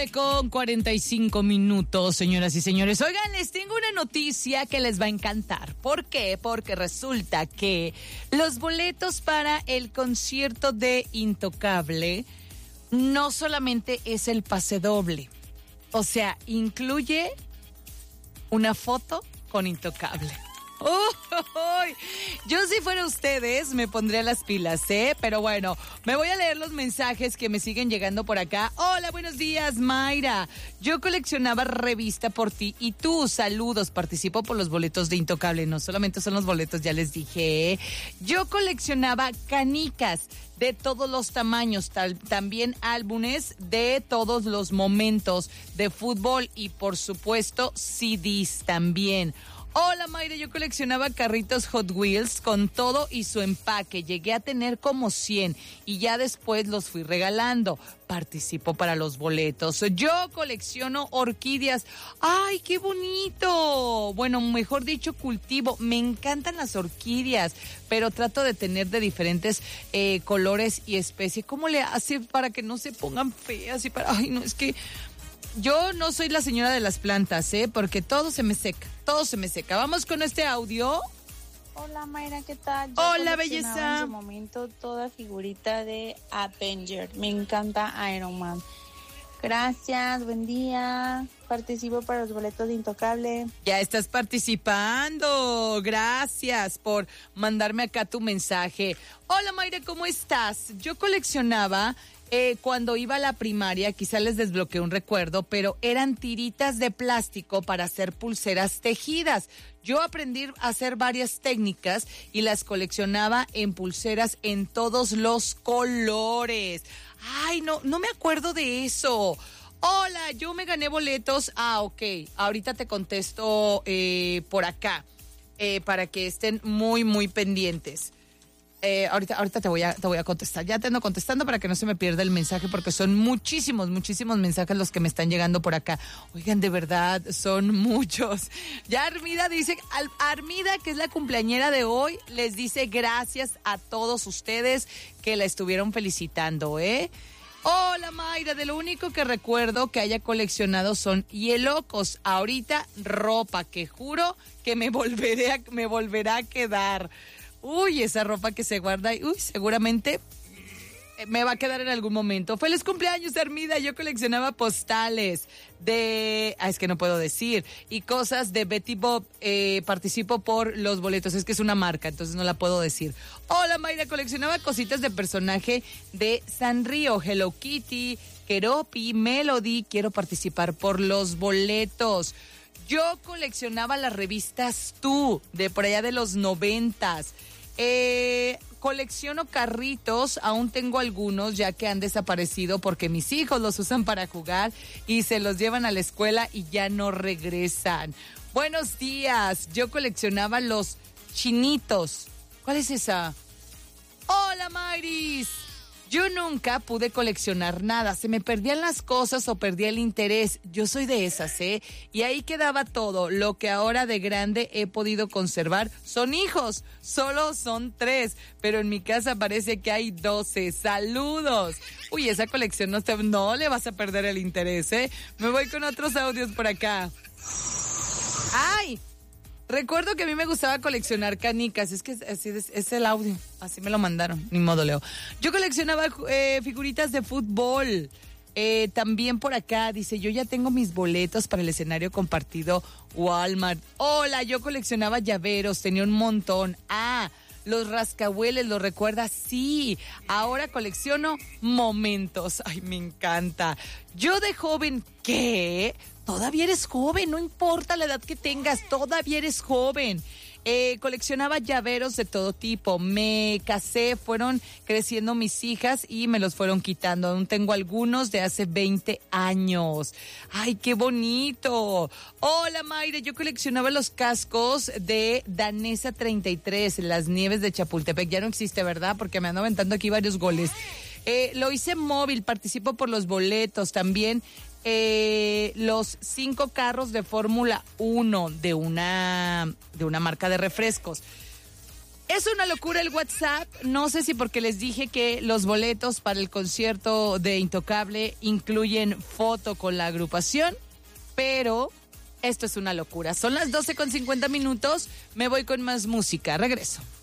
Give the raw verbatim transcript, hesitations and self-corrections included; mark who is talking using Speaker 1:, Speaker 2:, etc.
Speaker 1: Con cuarenta y cinco minutos, señoras y señores. Oigan, les tengo una noticia que les va a encantar. ¿Por qué? Porque resulta que los boletos para el concierto de Intocable no solamente es el pase doble. O sea, incluye una foto con Intocable. Uy, yo si fuera ustedes me pondría las pilas, ¿eh? Pero bueno, me voy a leer los mensajes que me siguen llegando por acá. Hola, buenos días, Mayra. Yo coleccionaba revista por ti y tú, saludos, participo por los boletos de Intocable. No solamente son los boletos, ya les dije, ¿eh? Yo coleccionaba canicas de todos los tamaños, tal, también álbumes de todos los momentos de fútbol y por supuesto C Ds también. Hola Mayra, yo coleccionaba carritos Hot Wheels con todo y su empaque. Llegué a tener como cien y ya después los fui regalando. Participo para los boletos. Yo colecciono orquídeas. ¡Ay, qué bonito! Bueno, mejor dicho, cultivo. Me encantan las orquídeas, pero trato de tener de diferentes eh, colores y especies. ¿Cómo le hace para que no se pongan feas? Y para... Ay, no, es que... Yo no soy la señora de las plantas, ¿eh? Porque todo se me seca, todo se me seca. Vamos con este audio.
Speaker 2: Hola Mayra, ¿qué tal? Yo
Speaker 1: Hola, belleza.
Speaker 2: En su momento toda figurita de Avenger. Me encanta Iron Man. Gracias, buen día. Participo para los boletos de Intocable.
Speaker 1: Ya estás participando. Gracias por mandarme acá tu mensaje. Hola Mayra, ¿cómo estás? Yo coleccionaba... Eh, cuando iba a la primaria, quizá les desbloqueé un recuerdo, pero eran tiritas de plástico para hacer pulseras tejidas. Yo aprendí a hacer varias técnicas y las coleccionaba en pulseras en todos los colores. Ay, no, no me acuerdo de eso. Hola, yo me gané boletos. Ah, ok, ahorita te contesto eh, por acá eh, para que estén muy, muy pendientes. Eh, ahorita, ahorita te voy a, te voy a contestar. Ya te ando contestando para que no se me pierda el mensaje, porque son muchísimos, muchísimos mensajes los que me están llegando por acá. Oigan, de verdad, son muchos. Ya Armida dice, Armida, que es la cumpleañera de hoy, les dice gracias a todos ustedes que la estuvieron felicitando, ¿eh? Hola Mayra, de lo único que recuerdo que haya coleccionado son hielocos. Ahorita ropa, que juro que me volveré a, me volverá a quedar. Uy, esa ropa que se guarda, uy, seguramente me va a quedar en algún momento. ¡Feliz cumpleaños, Armida! Yo coleccionaba postales de... Ah, es que no puedo decir. Y cosas de Betty Bob. Eh, participo por los boletos. Es que es una marca, entonces no la puedo decir. Hola, Mayra. Coleccionaba cositas de personaje de Sanrio, Hello Kitty, Keropi, Melody. Quiero participar por los boletos. Yo coleccionaba las revistas Tú, de por allá de los noventas. Eh, colecciono carritos, aún tengo algunos ya que han desaparecido porque mis hijos los usan para jugar y se los llevan a la escuela y ya no regresan. Buenos días, yo coleccionaba los chinitos. ¿Cuál es esa? Hola, Mayris. Yo nunca pude coleccionar nada, se me perdían las cosas o perdía el interés. Yo soy de esas, ¿eh? Y ahí quedaba todo. Lo que ahora de grande he podido conservar son hijos, solo son tres, pero en mi casa parece que hay doce. ¡Saludos! Uy, esa colección no, te, no le vas a perder el interés, ¿eh? Me voy con otros audios por acá. ¡Ay! Recuerdo que a mí me gustaba coleccionar canicas, es que así es, es el audio, así me lo mandaron, ni modo, Leo. Yo coleccionaba eh, figuritas de fútbol, eh, también por acá, dice, yo ya tengo mis boletos para el escenario compartido Walmart. Hola, yo coleccionaba llaveros, tenía un montón. Ah, los rascahueles, ¿lo recuerdas? Sí, ahora colecciono momentos. Ay, me encanta. Yo de joven, ¿qué? Todavía eres joven, no importa la edad que tengas, todavía eres joven. Eh, coleccionaba llaveros de todo tipo, me casé, fueron creciendo mis hijas y me los fueron quitando. Aún tengo algunos de hace veinte años. ¡Ay, qué bonito! Hola, Mayra, yo coleccionaba los cascos de Danesa treinta y tres, las nieves de Chapultepec. Ya no existe, ¿verdad? Porque me ando aventando aquí varios goles. Eh, lo hice móvil, participo por los boletos también. Eh, los cinco carros de Fórmula uno de una, de una marca de refrescos. Es una locura el WhatsApp. No sé si porque les dije que los boletos para el concierto de Intocable incluyen foto con la agrupación, pero esto es una locura. Son las doce con cincuenta minutos. Me voy con más música. Regreso.